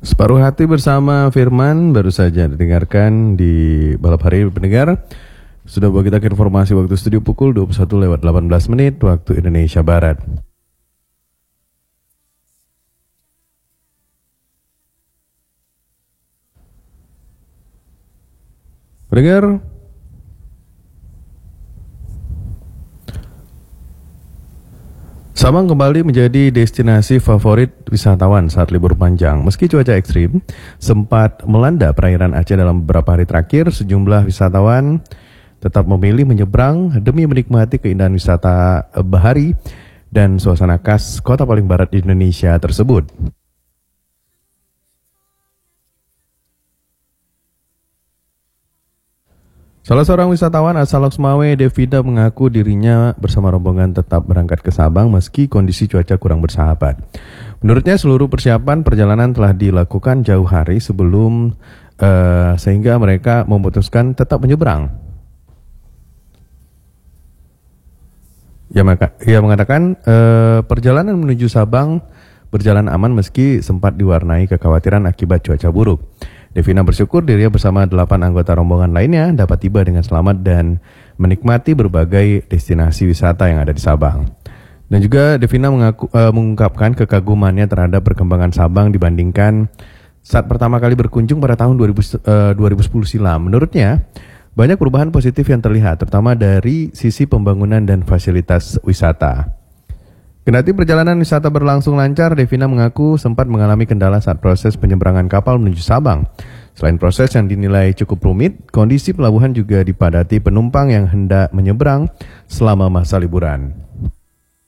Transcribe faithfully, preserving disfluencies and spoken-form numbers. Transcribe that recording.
Separuh hati bersama Firman baru saja didengarkan di Balap Hari Pendengar. Sudah buat kita ke informasi waktu studio pukul dua puluh satu lewat delapan belas menit waktu Indonesia Barat. Pendengar, Sabang kembali menjadi destinasi favorit wisatawan saat libur panjang. Meski cuaca ekstrim sempat melanda perairan Aceh dalam beberapa hari terakhir, sejumlah wisatawan tetap memilih menyeberang demi menikmati keindahan wisata bahari dan suasana khas kota paling barat di Indonesia tersebut. Salah seorang wisatawan asal Loksmawe, Devida, mengaku dirinya bersama rombongan tetap berangkat ke Sabang meski kondisi cuaca kurang bersahabat. Menurutnya seluruh persiapan perjalanan telah dilakukan jauh hari sebelum uh, sehingga mereka memutuskan tetap menyeberang. Ia, maka, ia mengatakan uh, perjalanan menuju Sabang berjalan aman meski sempat diwarnai kekhawatiran akibat cuaca buruk. Devina bersyukur dirinya bersama delapan anggota rombongan lainnya dapat tiba dengan selamat dan menikmati berbagai destinasi wisata yang ada di Sabang. Dan juga Devina mengaku, uh, mengungkapkan kekagumannya terhadap perkembangan Sabang dibandingkan saat pertama kali berkunjung pada tahun dua ribu, uh, dua ribu sepuluh silam. Menurutnya, banyak perubahan positif yang terlihat, terutama dari sisi pembangunan dan fasilitas wisata. Kendati perjalanan wisata berlangsung lancar, Devina mengaku sempat mengalami kendala saat proses penyeberangan kapal menuju Sabang. Selain proses yang dinilai cukup rumit, kondisi pelabuhan juga dipadati penumpang yang hendak menyeberang selama masa liburan.